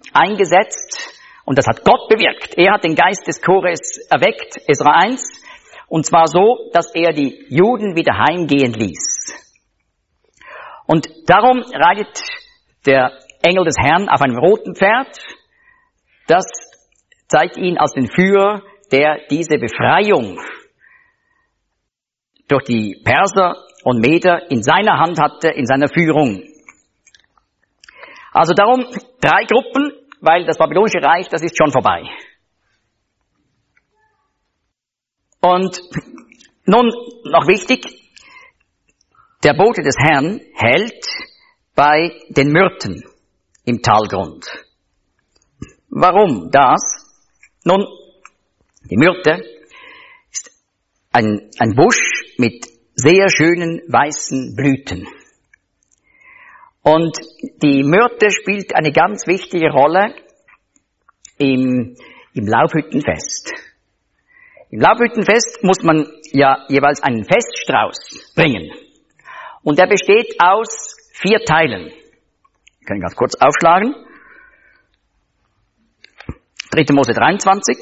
eingesetzt und das hat Gott bewirkt. Er hat den Geist des Chores erweckt, Esra 1, und zwar so, dass er die Juden wieder heimgehen ließ. Und darum reitet der Engel des Herrn auf einem roten Pferd. Das zeigt ihn als den Führer, der diese Befreiung durch die Perser und Meder in seiner Hand hatte, in seiner Führung. Also darum 3 Gruppen, weil das babylonische Reich, das ist schon vorbei. Und nun noch wichtig, der Bote des Herrn hält bei den Myrten im Talgrund. Warum das? Nun, die Myrte ist ein Busch mit sehr schönen weißen Blüten. Und die Myrte spielt eine ganz wichtige Rolle im Laubhüttenfest. Im Laubhüttenfest muss man ja jeweils einen Feststrauß bringen. Und der besteht aus 4 Teilen. Wir können ganz kurz aufschlagen. 3. Mose 23.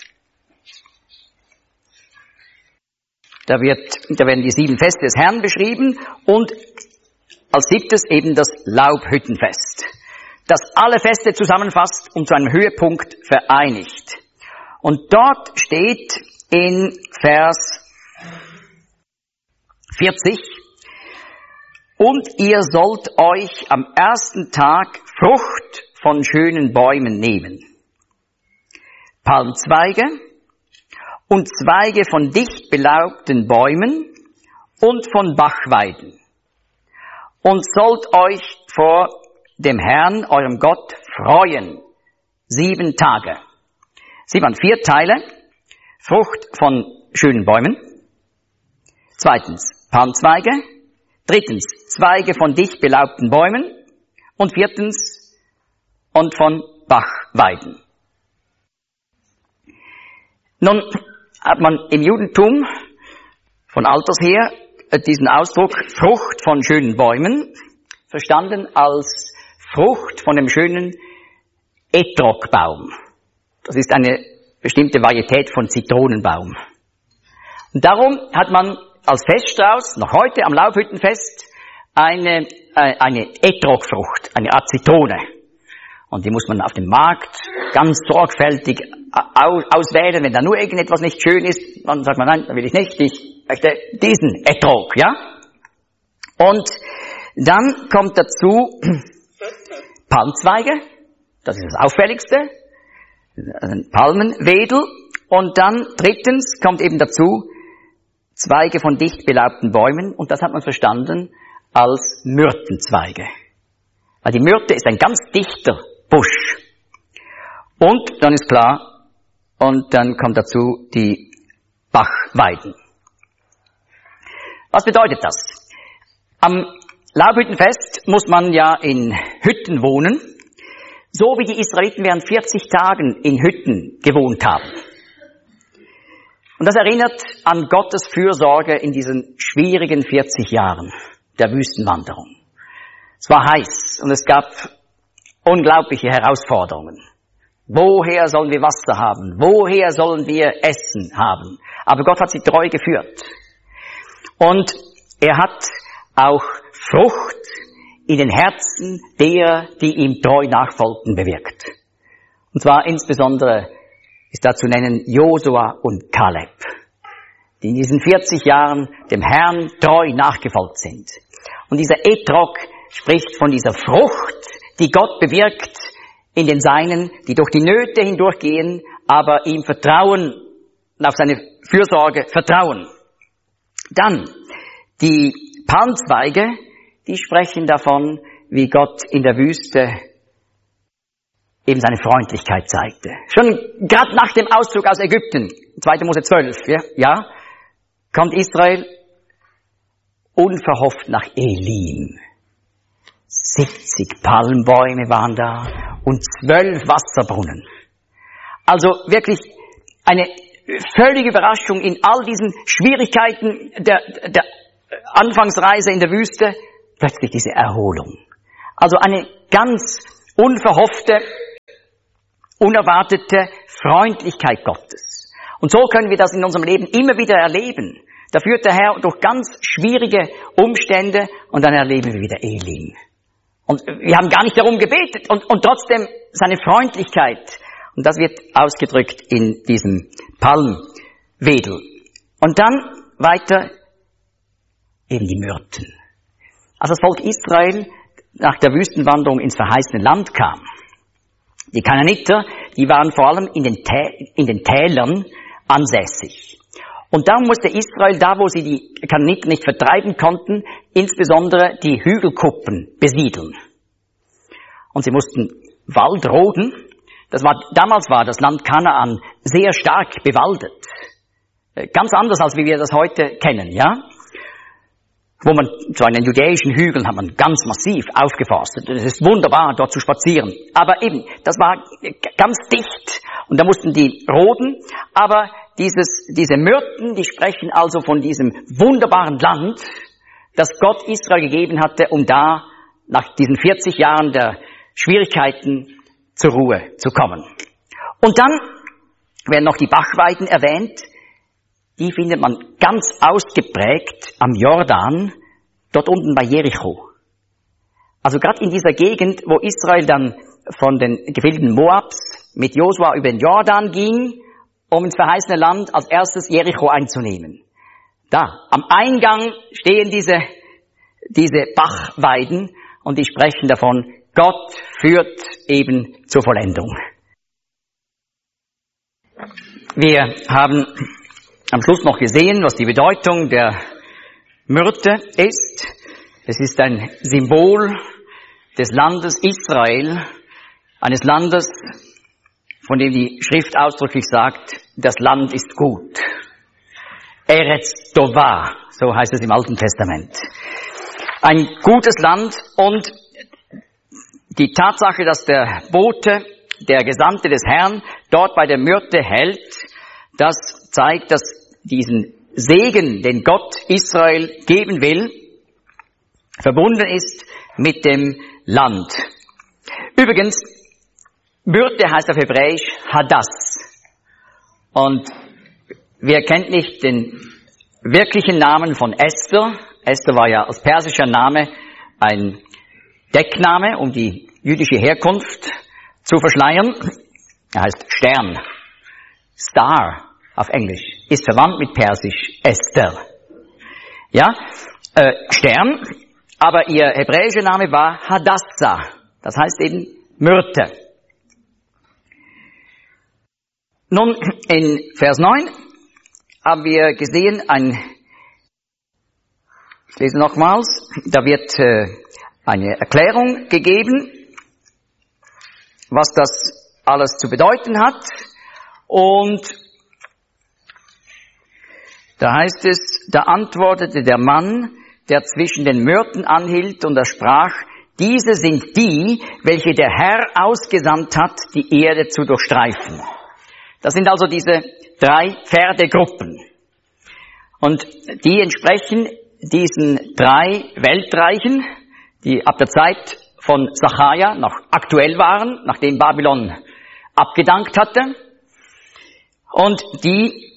Da werden die 7 Feste des Herrn beschrieben und als 7. eben das Laubhüttenfest, das alle Feste zusammenfasst und zu einem Höhepunkt vereinigt. Und dort steht in Vers 40, und ihr sollt euch am ersten Tag Frucht von schönen Bäumen nehmen, Palmzweige und Zweige von dicht belaubten Bäumen und von Bachweiden, und sollt euch vor dem Herrn, eurem Gott, freuen, 7 Tage. Sie waren 4 Teile, Frucht von schönen Bäumen, 2. Palmzweige, 3. Zweige von dicht belaubten Bäumen und 4. und von Bachweiden. Nun hat man im Judentum von alters her diesen Ausdruck Frucht von schönen Bäumen verstanden als Frucht von dem schönen Etrogbaum. Das ist eine bestimmte Varietät von Zitronenbaum. Und darum hat man als Feststrauß noch heute am Laubhüttenfest eine Etrogfrucht, eine Art Zitrone. Und die muss man auf dem Markt ganz sorgfältig auswählen. Wenn da nur irgendetwas nicht schön ist, dann sagt man, nein, da will ich nicht, ich möchte diesen Etrog, ja? Und dann kommt dazu Palmzweige, das ist das Auffälligste, Palmenwedel. Und dann 3. kommt eben dazu Zweige von dicht belaubten Bäumen, und das hat man verstanden als Myrtenzweige. Weil die Myrte ist ein ganz dichter Busch. Und dann ist klar, und dann kommt dazu die Bachweiden. Was bedeutet das? Am Laubhüttenfest muss man ja in Hütten wohnen, so wie die Israeliten während 40 Tagen in Hütten gewohnt haben. Und das erinnert an Gottes Fürsorge in diesen schwierigen 40 Jahren der Wüstenwanderung. Es war heiß und es gab unglaubliche Herausforderungen. Woher sollen wir Wasser haben? Woher sollen wir Essen haben? Aber Gott hat sie treu geführt. Und er hat auch Frucht in den Herzen derer, die ihm treu nachfolgten, bewirkt. Und zwar insbesondere ist da zu nennen Josua und Kaleb, die in diesen 40 Jahren dem Herrn treu nachgefolgt sind. Und dieser Etrog spricht von dieser Frucht, die Gott bewirkt in den Seinen, die durch die Nöte hindurchgehen, aber ihm vertrauen, auf seine Fürsorge vertrauen. Dann die Palmzweige, die sprechen davon, wie Gott in der Wüste eben seine Freundlichkeit zeigte. Schon gerade nach dem Auszug aus Ägypten, 2. Mose 12, ja, kommt Israel unverhofft nach Elim. 70 Palmbäume waren da und 12 Wasserbrunnen. Also wirklich eine völlige Überraschung in all diesen Schwierigkeiten der Anfangsreise in der Wüste, plötzlich diese Erholung. Also eine ganz unverhoffte unerwartete Freundlichkeit Gottes. Und so können wir das in unserem Leben immer wieder erleben. Da führt der Herr durch ganz schwierige Umstände und dann erleben wir wieder Elim. Und wir haben gar nicht darum gebetet und trotzdem seine Freundlichkeit. Und das wird ausgedrückt in diesem Palmwedel. Und dann weiter eben die Myrten. Als das Volk Israel nach der Wüstenwanderung ins verheißene Land kam, die Kanaaniter, die waren vor allem in den Tälern ansässig. Und darum musste Israel, da wo sie die Kanaaniter nicht vertreiben konnten, insbesondere die Hügelkuppen besiedeln. Und sie mussten Wald roden. Damals war das Land Kanaan sehr stark bewaldet. Ganz anders, als wie wir das heute kennen, ja? Wo man, so einen judäischen Hügeln hat man ganz massiv aufgeforstet. Es ist wunderbar, dort zu spazieren. Aber eben, das war ganz dicht. Und da mussten die roden. Aber diese Myrten, die sprechen also von diesem wunderbaren Land, das Gott Israel gegeben hatte, um da nach diesen 40 Jahren der Schwierigkeiten zur Ruhe zu kommen. Und dann werden noch die Bachweiden erwähnt. Die findet man ganz ausgeprägt am Jordan, dort unten bei Jericho. Also gerade in dieser Gegend, wo Israel dann von den Gefilden Moabs mit Josua über den Jordan ging, um ins verheißene Land als erstes Jericho einzunehmen. Da, am Eingang stehen diese Bachweiden und die sprechen davon, Gott führt eben zur Vollendung. Wir haben am Schluss noch gesehen, was die Bedeutung der Myrte ist. Es ist ein Symbol des Landes Israel, eines Landes, von dem die Schrift ausdrücklich sagt, das Land ist gut. Eretz Tovah, so heißt es im Alten Testament. Ein gutes Land und die Tatsache, dass der Bote, der Gesandte des Herrn, dort bei der Myrte hält, das zeigt, dass diesen Segen, den Gott Israel geben will, verbunden ist mit dem Land. Übrigens, Myrte heißt auf Hebräisch Hadass. Und wer kennt nicht den wirklichen Namen von Esther? Esther war ja als persischer Name ein Deckname, um die jüdische Herkunft zu verschleiern. Er heißt Stern. Star auf Englisch. Ist verwandt mit Persisch Esther. Ja, Stern. Aber ihr hebräischer Name war Hadassah. Das heißt eben Myrte. Nun, in Vers 9 haben wir gesehen, ich lese nochmals, da wird eine Erklärung gegeben, was das alles zu bedeuten hat. Und da heißt es, da antwortete der Mann, der zwischen den Myrten anhielt, und er sprach, diese sind die, welche der Herr ausgesandt hat, die Erde zu durchstreifen. Das sind also diese 3 Pferdegruppen. Und die entsprechen diesen 3 Weltreichen, die ab der Zeit von Sacharja noch aktuell waren, nachdem Babylon abgedankt hatte. Und die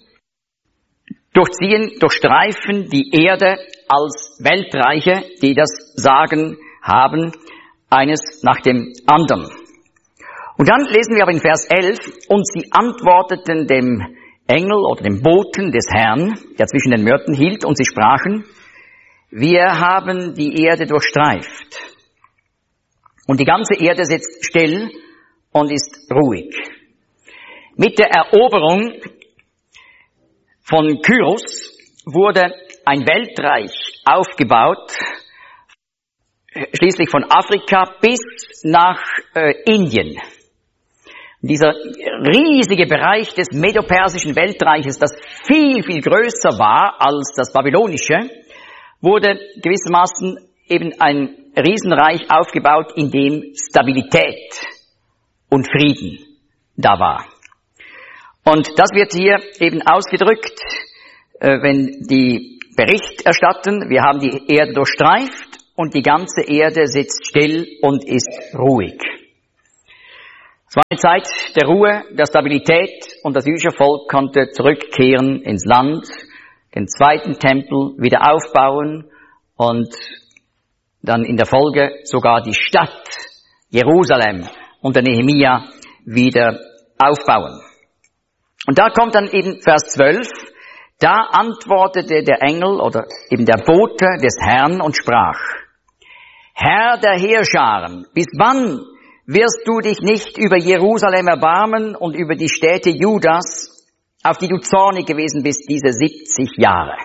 durchstreifen die Erde als Weltreiche, die das Sagen haben, eines nach dem anderen. Und dann lesen wir aber in Vers 11, und sie antworteten dem Engel oder dem Boten des Herrn, der zwischen den Myrten hielt, und sie sprachen, wir haben die Erde durchstreift. Und die ganze Erde sitzt still und ist ruhig. Mit der Eroberung von Kyros wurde ein Weltreich aufgebaut, schließlich von Afrika bis nach Indien. Dieser riesige Bereich des medopersischen Weltreiches, das viel, viel größer war als das babylonische, wurde gewissermaßen eben ein Riesenreich aufgebaut, in dem Stabilität und Frieden da war. Und das wird hier eben ausgedrückt, wenn die Bericht erstatten, wir haben die Erde durchstreift und die ganze Erde sitzt still und ist ruhig. Es war eine Zeit der Ruhe, der Stabilität und das jüdische Volk konnte zurückkehren ins Land, den zweiten Tempel wieder aufbauen und dann in der Folge sogar die Stadt Jerusalem unter Nehemia wieder aufbauen. Und da kommt dann eben Vers 12, da antwortete der Engel oder eben der Bote des Herrn und sprach, Herr der Heerscharen, bis wann wirst du dich nicht über Jerusalem erbarmen und über die Städte Judas, auf die du zornig gewesen bist, diese 70 Jahre?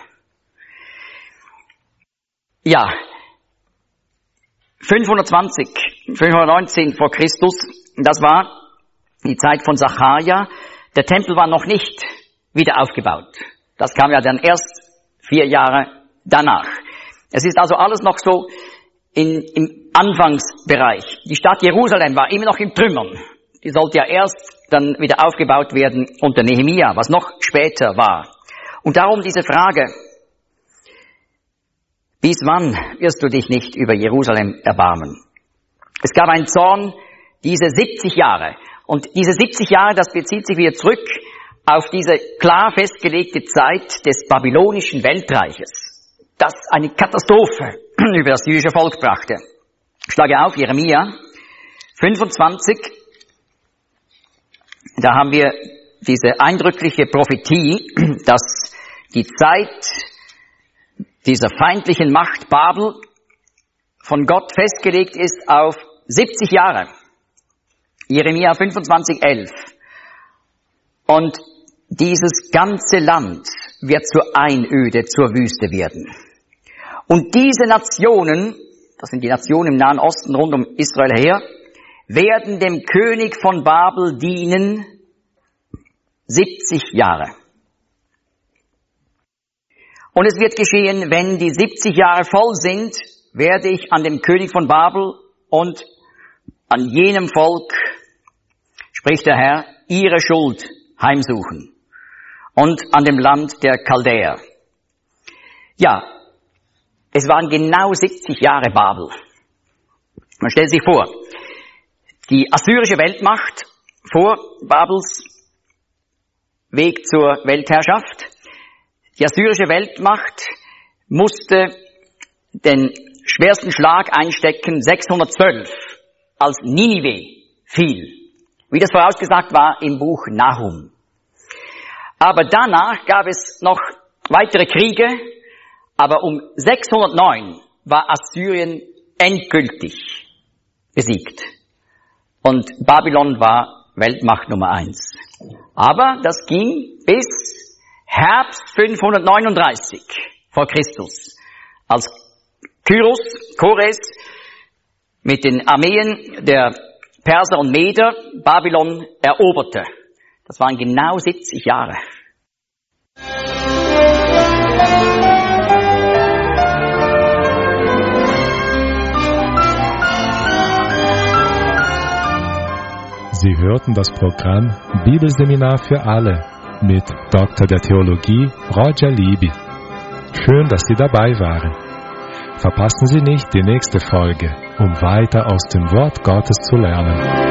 Ja, 519 vor Christus, das war die Zeit von Sacharja. Der Tempel war noch nicht wieder aufgebaut. Das kam ja dann erst 4 Jahre danach. Es ist also alles noch so im Anfangsbereich. Die Stadt Jerusalem war immer noch in Trümmern. Die sollte ja erst dann wieder aufgebaut werden unter Nehemia, was noch später war. Und darum diese Frage, bis wann wirst du dich nicht über Jerusalem erbarmen? Es gab einen Zorn, diese 70 Jahre. Und diese 70 Jahre, das bezieht sich wieder zurück auf diese klar festgelegte Zeit des babylonischen Weltreiches, das eine Katastrophe über das jüdische Volk brachte. Ich schlage auf, Jeremia 25, da haben wir diese eindrückliche Prophetie, dass die Zeit dieser feindlichen Macht Babel von Gott festgelegt ist auf 70 Jahre. Jeremia 25, 11. Und dieses ganze Land wird zur Einöde, zur Wüste werden. Und diese Nationen, das sind die Nationen im Nahen Osten rund um Israel her, werden dem König von Babel dienen 70 Jahre. Und es wird geschehen, wenn die 70 Jahre voll sind, werde ich an dem König von Babel und an jenem Volk, spricht der Herr, ihre Schuld heimsuchen. Und an dem Land der Chaldäer. Ja, es waren genau 70 Jahre Babel. Man stellt sich vor, die assyrische Weltmacht vor Babels Weg zur Weltherrschaft. Die assyrische Weltmacht musste den schwersten Schlag einstecken, 612, als Ninive fiel, wie das vorausgesagt war im Buch Nahum. Aber danach gab es noch weitere Kriege, aber um 609 war Assyrien endgültig besiegt. Und Babylon war Weltmacht Nummer 1. Aber das ging bis Herbst 539 vor Christus, als Kores mit den Armeen der Perser und Meder Babylon eroberte. Das waren genau 70 Jahre. Sie hörten das Programm Bibelseminar für alle mit Dr. der Theologie Roger Libby. Schön, dass Sie dabei waren. Verpassen Sie nicht die nächste Folge, um weiter aus dem Wort Gottes zu lernen.